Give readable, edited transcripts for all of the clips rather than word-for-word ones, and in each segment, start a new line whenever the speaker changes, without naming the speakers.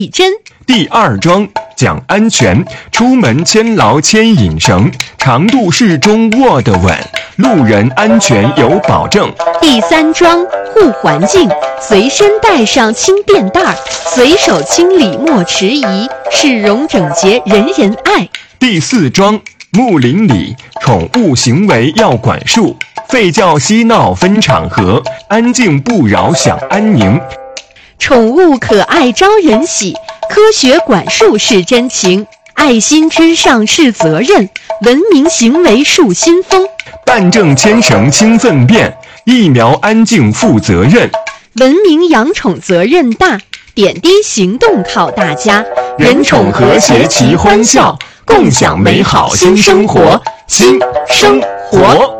以真。
第二桩讲安全，出门牵牢牵引绳，长度适中握得稳，路人安全有保证。
第三桩护环境，随身带上轻便袋，随手清理莫迟疑，市容整洁人人爱。
第四桩睦邻里，宠物行为要管束，吠叫嬉闹分场合，安静不扰享安宁。
宠物可爱招人喜，科学管束是真情，爱心之上是责任，文明行为树新风。
办证牵绳轻粪便，疫苗安静负责任。
文明养宠责任大，点滴行动靠大家。
人宠和谐齐欢笑，共享美好新生活。新生活。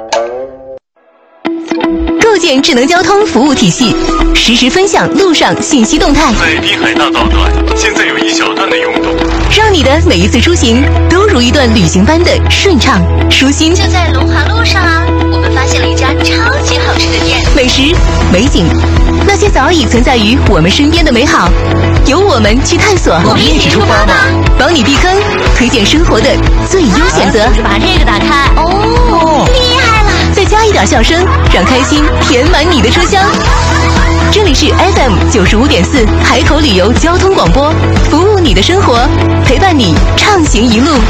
构建智能交通服务体系，实时分享路上信息动态。
在滨海大道段，现在有一小段的拥堵，
让你的每一次出行都如一段旅行般的顺畅舒心。
就在龙华路上啊，我们发现了一家超级好吃的店，
美食、美景，那些早已存在于我们身边的美好，由我们去探索。
我们一起出发吗？
帮你避坑，推荐生活的最优选择。
把这个打开，哦，厉害了！
再加一点笑声，让开心填满你的车厢。这里是 FM95.4 海口旅游交通广播，服务你的生活，陪伴你畅行一路。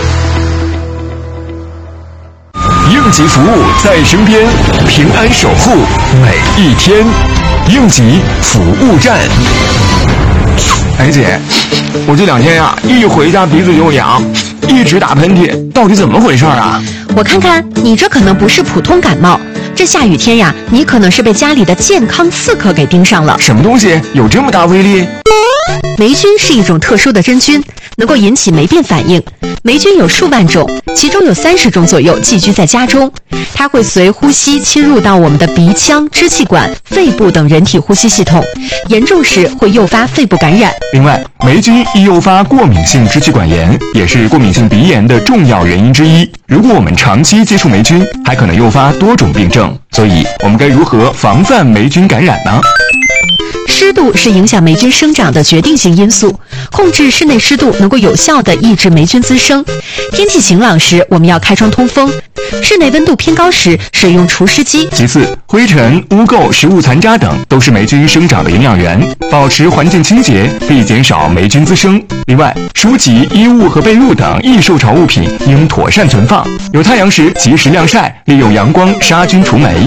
应急服务在身边，平安守护每一天。应急服务站。
哎姐，我这2天呀，一回家鼻子就痒，一直打喷嚏，到底怎么回事啊？
我看看，你这可能不是普通感冒，这下雨天呀，你可能是被家里的健康刺客给盯上了。
什么东西有这么大威力？
霉菌是一种特殊的真菌，能够引起霉变反应。霉菌有数万种，其中有30种左右寄居在家中。它会随呼吸侵入到我们的鼻腔、支气管、肺部等人体呼吸系统，严重时会诱发肺部感染。
另外，霉菌易诱发过敏性支气管炎，也是过敏性鼻炎的重要原因之一。如果我们长期接触霉菌，还可能诱发多种病症。所以，我们该如何防范霉菌感染呢？
湿度是影响霉菌生长的决定性因素，控制室内湿度能够有效地抑制霉菌滋生。天气晴朗时，我们要开窗通风；室内温度偏高时，使用除湿机。
其次，灰尘、污垢、食物残渣等都是霉菌生长的营养源，保持环境清洁，必减少霉菌滋生。另外，书籍、衣物和被褥等易受潮物品应妥善存放，有太阳时及时晾晒，利用阳光杀菌除霉。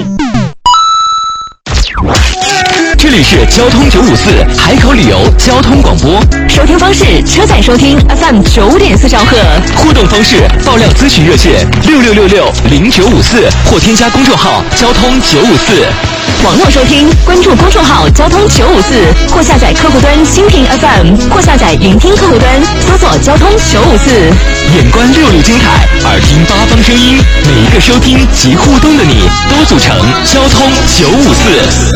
这里是交通954海口旅游交通广播，
收听方式：车载收听 FM9.4兆赫，
互动方式：爆料咨询热线66660954或添加公众号交通954。
网络收听，关注公众号交通954，或下载客户端蜻蜓 FM， 或下载云听客户端，搜索交通954。
眼观6路精彩，耳听8方声音，每一个收听及互动的你，都组成交通954。